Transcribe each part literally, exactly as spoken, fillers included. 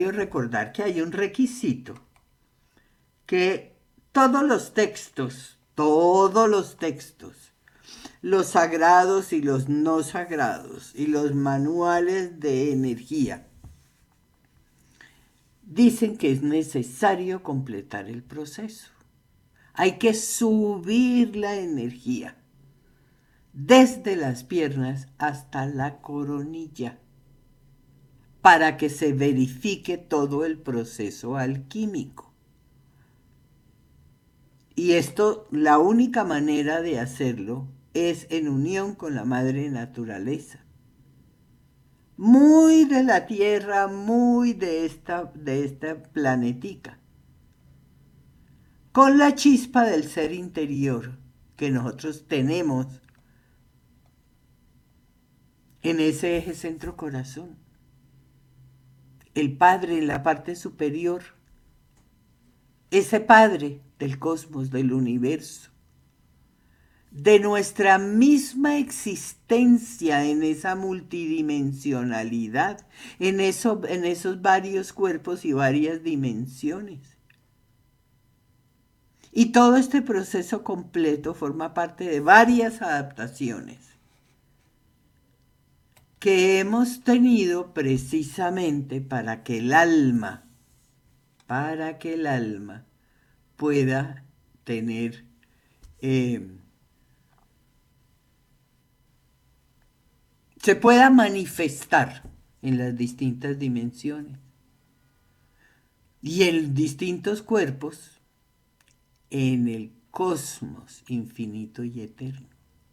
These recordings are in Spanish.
recordar que hay un requisito, que todos los textos, todos los textos, los sagrados y los no sagrados, y los manuales de energía, dicen que es necesario completar el proceso. Hay que subir la energía desde las piernas hasta la coronilla para que se verifique todo el proceso alquímico. Y esto, la única manera de hacerlo es en unión con la madre naturaleza. Muy de la tierra, muy de esta, de esta planetica. Con la chispa del ser interior que nosotros tenemos en ese eje centro corazón. El Padre en la parte superior, ese Padre del cosmos, del universo, de nuestra misma existencia en esa multidimensionalidad, en, eso, en esos varios cuerpos y varias dimensiones. Y todo este proceso completo forma parte de varias adaptaciones que hemos tenido precisamente para que el alma, para que el alma pueda tener eh, se pueda manifestar en las distintas dimensiones y en distintos cuerpos en el cosmos infinito y eterno.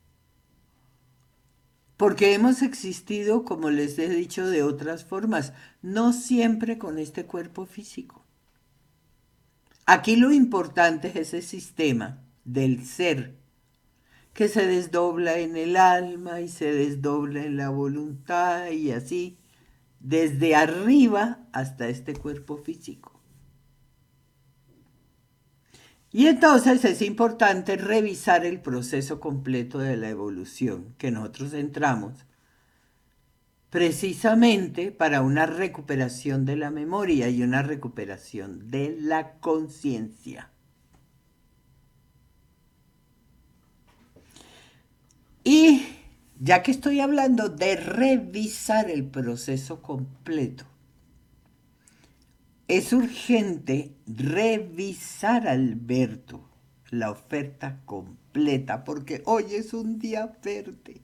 Porque hemos existido, como les he dicho, de otras formas, no siempre con este cuerpo físico. Aquí lo importante es ese sistema del ser que se desdobla en el alma y se desdobla en la voluntad y así, desde arriba hasta este cuerpo físico. Y entonces es importante revisar el proceso completo de la evolución que nosotros entramos precisamente para una recuperación de la memoria y una recuperación de la conciencia. Y ya que estoy hablando de revisar el proceso completo, es urgente revisar, Alberto, la oferta completa, porque hoy es un día verde.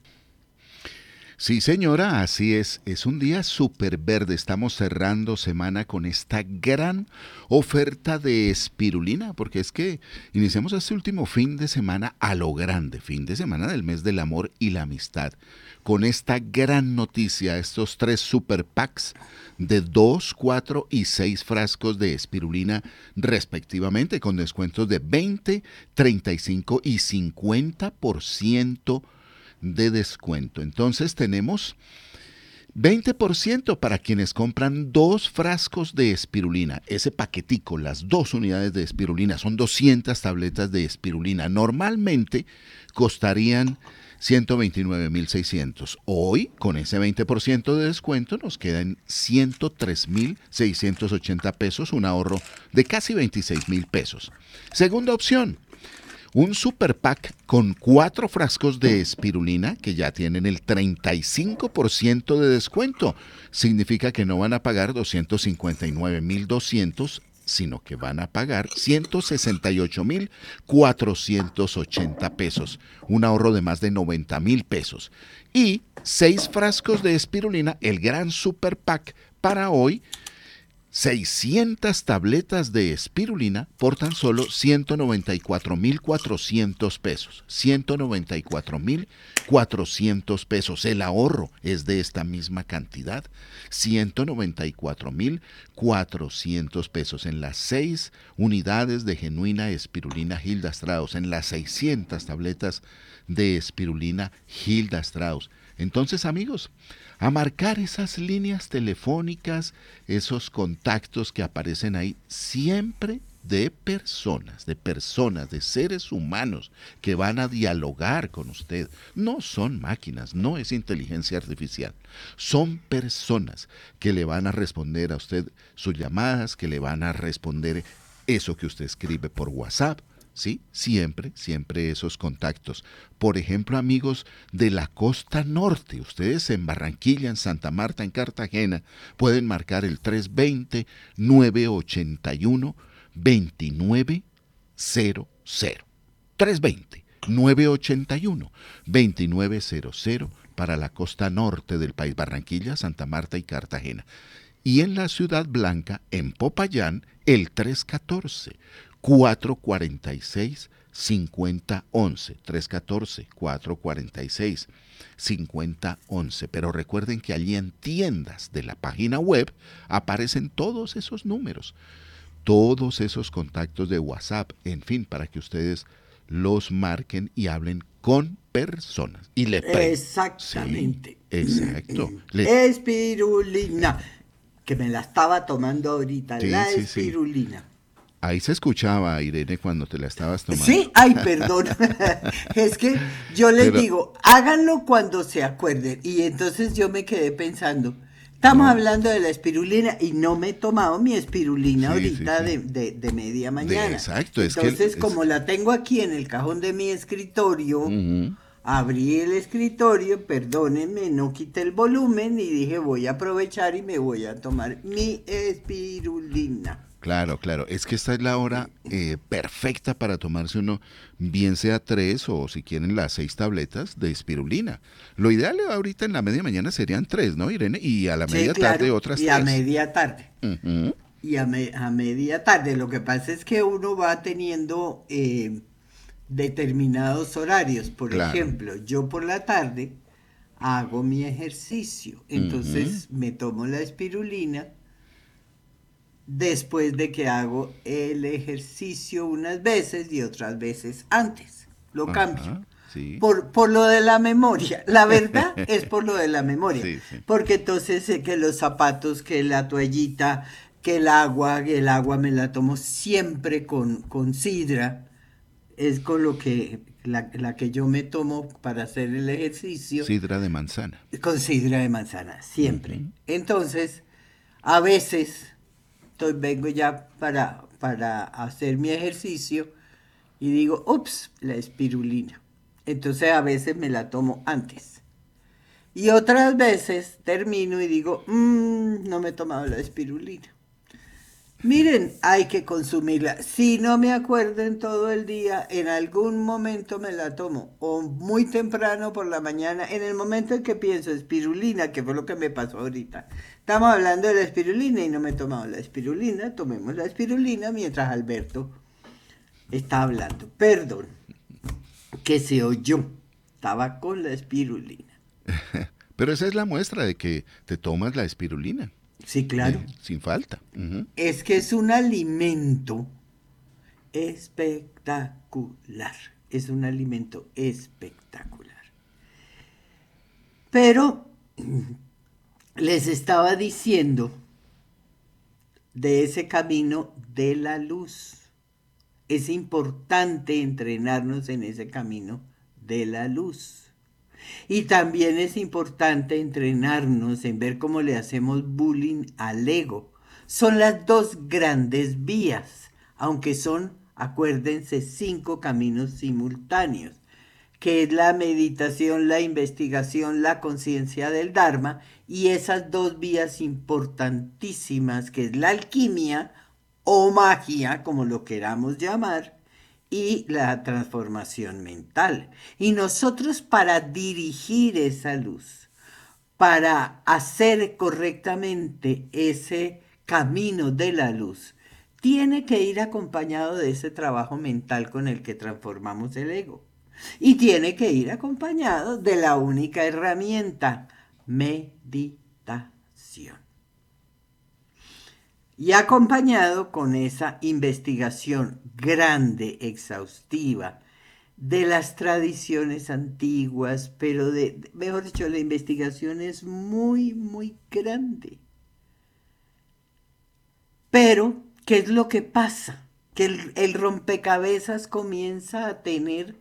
Sí, señora, así es. Es un día súper verde. Estamos cerrando semana con esta gran oferta de espirulina, porque es que iniciamos este último fin de semana a lo grande, fin de semana del mes del amor y la amistad, con esta gran noticia, estos tres super packs de dos, cuatro y seis frascos de espirulina respectivamente, con descuentos de veinte, treinta y cinco y cincuenta por ciento de descuento. Entonces tenemos veinte por ciento para quienes compran dos frascos de espirulina. Ese paquetico, las dos unidades de espirulina, son doscientas tabletas de espirulina. Normalmente costarían ciento veintinueve mil seiscientos. Hoy, con ese veinte por ciento de descuento, nos quedan ciento tres mil seiscientos ochenta pesos, un ahorro de casi veintiséis mil pesos. Segunda opción, un super pack con cuatro frascos de espirulina que ya tienen el treinta y cinco por ciento de descuento. Significa que no van a pagar doscientos cincuenta y nueve mil doscientos, sino que van a pagar ciento sesenta y ocho mil cuatrocientos ochenta pesos. Un ahorro de más de noventa mil pesos. Y seis frascos de espirulina, el gran super pack para hoy, seiscientas tabletas de espirulina por tan solo ciento noventa y cuatro mil cuatrocientos pesos. ciento noventa y cuatro mil cuatrocientos pesos. El ahorro es de esta misma cantidad. ciento noventa y cuatro mil cuatrocientos pesos en las seis unidades de genuina espirulina Hilda Strauss, en las seiscientas tabletas de espirulina Hilda Strauss. Entonces, amigos, a marcar esas líneas telefónicas, esos contactos que aparecen ahí, siempre de personas, de personas, de seres humanos que van a dialogar con usted. No son máquinas, no es inteligencia artificial. Son personas que le van a responder a usted sus llamadas, que le van a responder eso que usted escribe por WhatsApp. ¿Sí? Siempre, siempre esos contactos. Por ejemplo, amigos de la costa norte, ustedes en Barranquilla, en Santa Marta, en Cartagena, pueden marcar el tres dos cero, nueve ocho uno, dos nueve cero cero. tres dos cero, nueve ocho uno, dos nueve cero cero para la costa norte del país, Barranquilla, Santa Marta y Cartagena. Y en la Ciudad Blanca, en Popayán, el tres uno cuatro, cuatro cuatro seis, cinco cero once. tres uno cuatro, cuatro cuatro seis, cinco cero once. Pero recuerden que allí en tiendas de la página web aparecen todos esos números, todos esos contactos de WhatsApp, en fin, para que ustedes los marquen y hablen con personas. Y le pre- Exactamente. Sí, exacto. Le- Espirulina, que me la estaba tomando ahorita, Sí, la sí, sí. espirulina. Ahí se escuchaba, Irene, cuando te la estabas tomando. Sí, ay, perdón. Es que yo les Pero, digo, háganlo cuando se acuerden. Y entonces yo me quedé pensando, estamos no, hablando de la espirulina y no me he tomado mi espirulina sí, sí, ahorita sí. de, de, de media De- mañana. exacto, es que... el- Entonces, es- como la tengo aquí en el cajón de mi escritorio, Ujú. abrí el escritorio, perdónenme, no quité el volumen y dije, voy a aprovechar y me voy a tomar mi espirulina. Claro, claro. Es que esta es la hora eh, perfecta para tomarse uno, bien sea tres o si quieren las seis tabletas de espirulina. Lo ideal ahorita en la media mañana serían tres, ¿no, Irene? Y a la Sí, media tarde claro, otras y a tres. media tarde. Ujú. Y a, me- a media tarde. Lo que pasa es que uno va teniendo eh, determinados horarios. Por Claro. ejemplo, yo por la tarde hago mi ejercicio. Ujú. Entonces me tomo la espirulina después de que hago el ejercicio unas veces y otras veces antes. Lo cambio. Ajá, sí. Por, por lo de la memoria. La verdad es por lo de la memoria. Sí, sí. Porque entonces sé que los zapatos, que la toallita, que el agua, que el agua me la tomo siempre con, con sidra. Es con lo que, la, la que yo me tomo para hacer el ejercicio, Sidra de manzana. con sidra de manzana, siempre. Ujú. Entonces, a veces, estoy, vengo ya para, para hacer mi ejercicio y digo, ups, la espirulina. Entonces a veces me la tomo antes. Y otras veces termino y digo, mmm, no me he tomado la espirulina. Miren, hay que consumirla. Si no me acuerdo en todo el día, en algún momento me la tomo. O muy temprano por la mañana, en el momento en que pienso espirulina, que fue lo que me pasó ahorita. Estamos hablando de la espirulina y no me he tomado la espirulina. Tomemos la espirulina mientras Alberto está hablando. Perdón, que se oyó. Estaba con la espirulina. Pero esa es la muestra de que te tomas la espirulina. Sí, claro. Eh, sin falta. Ujú. Es que es un alimento espectacular. Es un alimento espectacular. Pero les estaba diciendo de ese camino de la luz. Es importante entrenarnos en ese camino de la luz. Y también es importante entrenarnos en ver cómo le hacemos bullying al ego. Son las dos grandes vías, aunque son, acuérdense, cinco caminos simultáneos, que es la meditación, la investigación, la conciencia del Dharma, y esas dos vías importantísimas, que es la alquimia o magia, como lo queramos llamar, y la transformación mental. Y nosotros, para dirigir esa luz, para hacer correctamente ese camino de la luz, tiene que ir acompañado de ese trabajo mental con el que transformamos el ego. Y tiene que ir acompañado de la única herramienta, meditación. Y acompañado con esa investigación grande, exhaustiva, de las tradiciones antiguas, pero de, mejor dicho, la investigación es muy, muy grande. Pero, ¿qué es lo que pasa? que el, el rompecabezas comienza a tener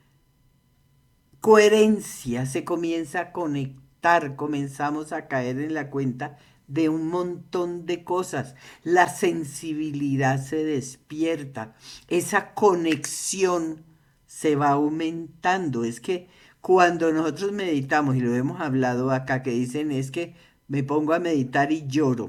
coherencia, se comienza a conectar, comenzamos a caer en la cuenta de un montón de cosas. La sensibilidad se despierta, esa conexión se va aumentando. Es que cuando nosotros meditamos, y lo hemos hablado acá, que dicen es que me pongo a meditar y lloro,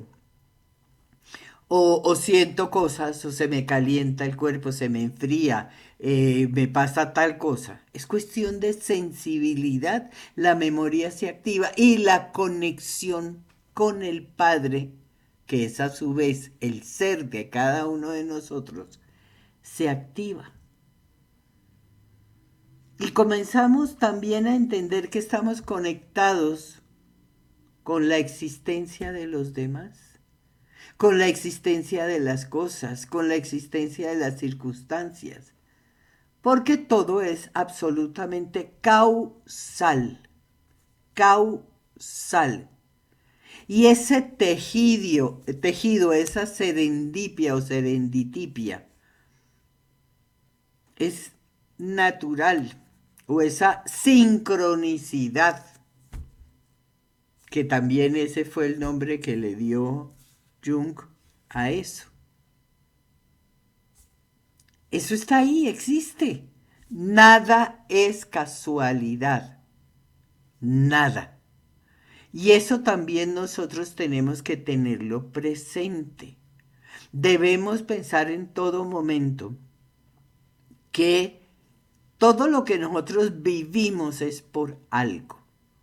o, o siento cosas, o se me calienta el cuerpo, se me enfría, eh, me pasa tal cosa. Es cuestión de sensibilidad, la memoria se activa y la conexión con el Padre, que es a su vez el ser de cada uno de nosotros, se activa. Y comenzamos también a entender que estamos conectados con la existencia de los demás, con la existencia de las cosas, con la existencia de las circunstancias, porque todo es absolutamente causal, causal. Y ese tejido, tejido, esa serendipia o serenditipia, es natural, o esa sincronicidad, que también ese fue el nombre que le dio Jung a eso. Eso está ahí, existe. Nada es casualidad, nada. Y eso también nosotros tenemos que tenerlo presente. Debemos pensar en todo momento que todo lo que nosotros vivimos es por algo.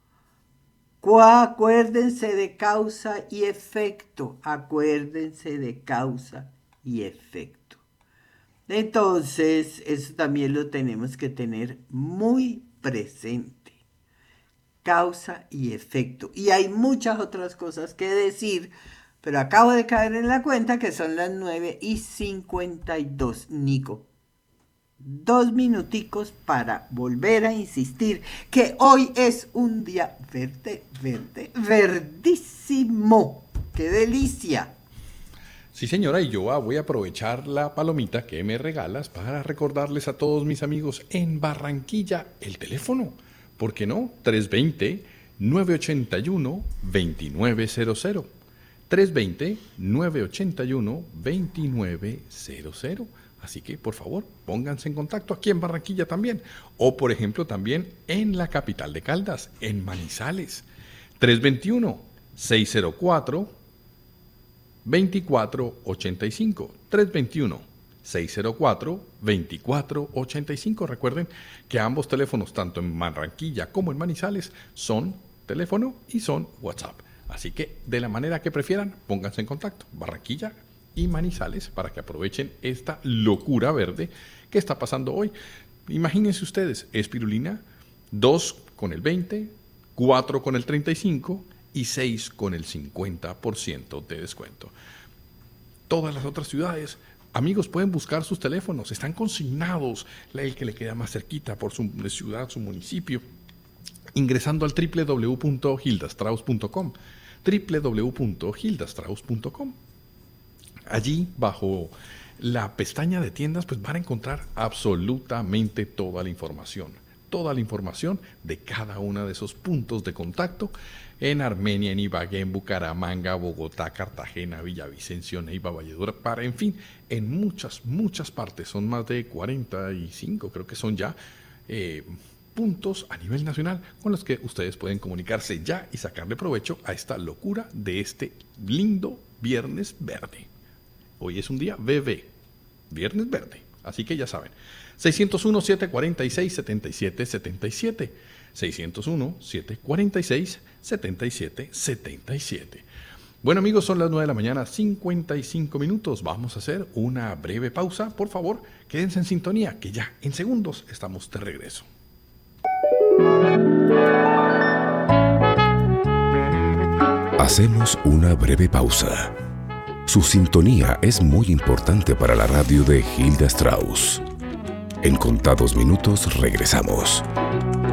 Acuérdense de causa y efecto, acuérdense de causa y efecto. Entonces, eso también lo tenemos que tener muy presente. Causa y efecto. Y hay muchas otras cosas que decir, pero acabo de caer en la cuenta que son las nueve y cincuenta y dos, Nico. Dos minuticos para volver a insistir que hoy es un día verde, verde, verdísimo. ¡Qué delicia! Sí, señora, y yo voy a aprovechar la palomita que me regalas para recordarles a todos mis amigos en Barranquilla el teléfono. ¿Por qué no? tres dos cero, nueve ocho uno, dos nueve cero cero. tres dos cero, nueve ocho uno, dos nueve cero cero. Así que, por favor, pónganse en contacto aquí en Barranquilla también. O, por ejemplo, también en la capital de Caldas, en Manizales. tres dos uno, seis cero cuatro, dos cuatro ocho cinco. tres dos uno, seis cero cuatro, dos cuatro ocho cinco. Recuerden que ambos teléfonos, tanto en Barranquilla como en Manizales, son teléfono y son WhatsApp. Así que, de la manera que prefieran, pónganse en contacto. Barranquilla y Manizales, para que aprovechen esta locura verde que está pasando hoy. Imagínense ustedes, espirulina, dos con el veinte, cuatro con el treinta y cinco y seis con el cincuenta por ciento de descuento. Todas las otras ciudades, amigos, pueden buscar sus teléfonos, están consignados, el que le queda más cerquita por su ciudad, su municipio, ingresando al doble u doble u doble u punto hilda strauss punto com, doble u doble u doble u punto hilda strauss punto com. Allí, bajo la pestaña de tiendas, pues van a encontrar absolutamente toda la información. Toda la información de cada uno de esos puntos de contacto en Armenia, en Ibagué, en Bucaramanga, Bogotá, Cartagena, Villavicencio, Neiva, Valledupar, en fin, en muchas, muchas partes. Son más de cuarenta y cinco, creo que son ya eh, puntos a nivel nacional con los que ustedes pueden comunicarse ya y sacarle provecho a esta locura de este lindo Viernes Verde. Hoy es un día B B, Viernes Verde, así que ya saben, seis cero uno, siete cuatro seis, siete siete siete siete, seis cero uno, siete cuatro seis, siete siete siete siete. Bueno amigos, son las nueve de la mañana, cincuenta y cinco minutos, vamos a hacer una breve pausa, por favor, quédense en sintonía, que ya en segundos estamos de regreso. Hacemos una breve pausa. Su sintonía es muy importante para la radio de Hilda Strauss. En contados minutos regresamos.